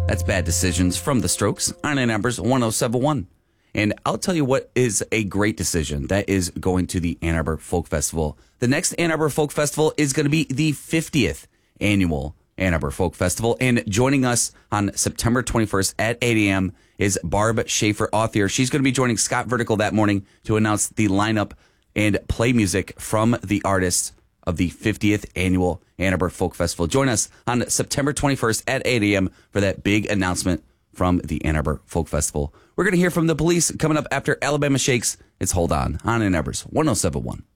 That's Bad Decisions from The Strokes on Ann Arbor's 1071. And I'll tell you what is a great decision. That is going to the Ann Arbor Folk Festival. The next Ann Arbor Folk Festival is going to be the 50th annual Ann Arbor Folk Festival. And joining us on September 21st at 8 a.m. is Barb Schaefer-Authier. She's going to be joining Scott Vertical that morning to announce the lineup and play music from the artists of the 50th annual Ann Arbor Folk Festival. Join us on September 21st at 8 a.m. for that big announcement from the Ann Arbor Folk Festival. We're going to hear from the Police coming up after Alabama Shakes. It's Hold On Ann Arbor's 1071.